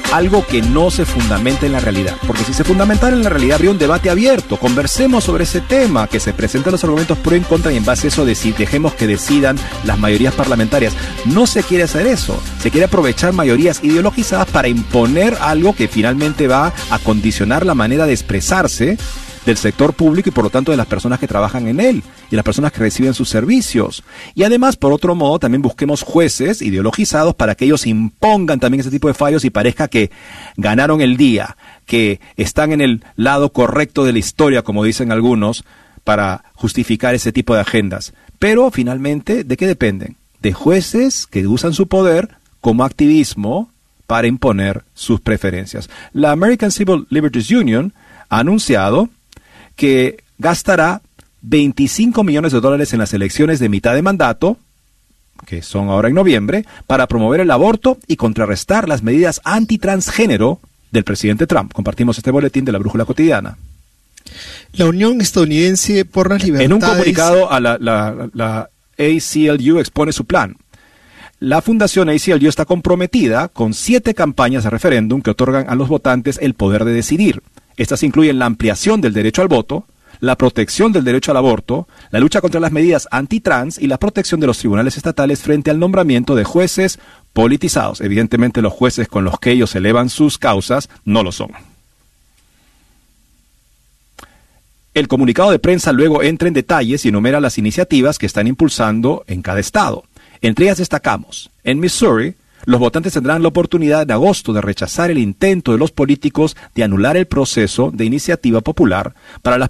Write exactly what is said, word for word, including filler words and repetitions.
algo que no se fundamenta en la realidad. Porque si se fundamentara en la realidad, habría un debate abierto. Conversemos sobre ese tema, que se presenten los argumentos pro y en contra, y en base a eso deci- dejemos que decidan las mayorías parlamentarias. No se quiere hacer eso. Se quiere aprovechar mayorías ideologizadas para imponer algo que finalmente va a condicionar la manera de expresarse del sector público y por lo tanto de las personas que trabajan en él y las personas que reciben sus servicios. Y además, por otro modo, también busquemos jueces ideologizados para que ellos impongan también ese tipo de fallos y parezca que ganaron el día, que están en el lado correcto de la historia, como dicen algunos, para justificar ese tipo de agendas. Pero finalmente, ¿de qué dependen? De jueces que usan su poder como activismo para imponer sus preferencias. La American Civil Liberties Union ha anunciado que gastará veinticinco millones de dólares en las elecciones de mitad de mandato, que son ahora en noviembre, para promover el aborto y contrarrestar las medidas antitransgénero del presidente Trump. Compartimos este boletín de la Brújula Cotidiana. La Unión Estadounidense por las Libertades... En un comunicado, a la, la, la A C L U expone su plan. La Fundación A C L U está comprometida con siete campañas de referéndum que otorgan a los votantes el poder de decidir. Estas incluyen la ampliación del derecho al voto, la protección del derecho al aborto, la lucha contra las medidas antitrans y la protección de los tribunales estatales frente al nombramiento de jueces politizados. Evidentemente, los jueces con los que ellos elevan sus causas no lo son. El comunicado de prensa luego entra en detalles y enumera las iniciativas que están impulsando en cada estado. Entre ellas destacamos, en Missouri, los votantes tendrán la oportunidad en agosto de rechazar el intento de los políticos de anular el proceso de iniciativa popular para las